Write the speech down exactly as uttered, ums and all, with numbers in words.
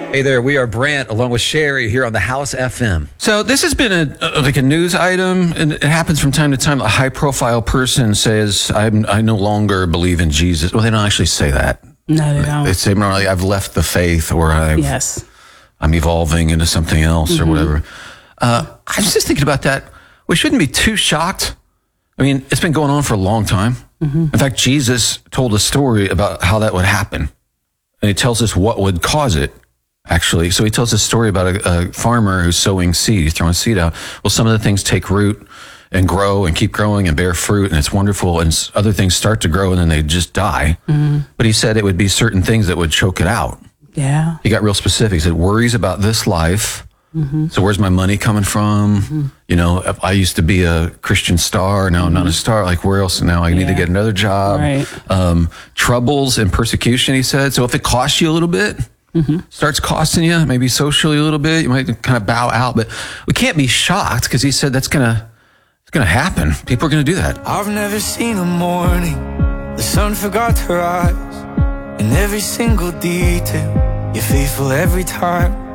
Hey there, we are Brant along with Sherry here on the House F M. So this has been a, a like a news item, and it happens from time to time. A high-profile person says, "I'm I no longer believe in Jesus." Well, they don't actually say that. No, they don't. They say more like, "I've left the faith," or I've, yes, "I'm evolving into something else," mm-hmm. or whatever. Uh, I was just thinking about that. We shouldn't be too shocked. I mean, it's been going on for a long time. Mm-hmm. In fact, Jesus told a story about how that would happen, and he tells us what would cause it. Actually, so he tells a story about a, a farmer who's sowing seed, he's throwing seed out. Well, some of the things take root and grow and keep growing and bear fruit, and it's wonderful. And other things start to grow and then they just die. Mm-hmm. But he said it would be certain things that would choke it out. Yeah. He got real specific. He said, worries about this life. Mm-hmm. So where's my money coming from? Mm-hmm. You know, I used to be a Christian star. Now mm-hmm. I'm not a star. Like, where else? Now I need yeah. to get another job. Right. Um, troubles and persecution, he said. So if it costs you a little bit, mm-hmm. starts costing you, maybe socially a little bit, you might kind of bow out, but we can't be shocked because he said that's gonna it's gonna happen. People are gonna do that. I've never seen a morning the sun forgot to rise. In every single detail, you're faithful every time.